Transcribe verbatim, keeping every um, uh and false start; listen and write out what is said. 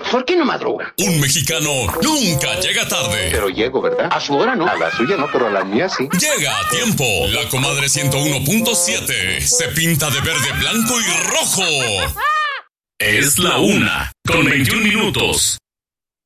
¿Por qué no madruga? Un mexicano nunca llega tarde. Pero llego, ¿verdad? A su hora no. A la suya no, pero a la mía sí. Llega a tiempo. La comadre ciento uno punto siete se pinta de verde, blanco y rojo. Es la una con veintiún minutos.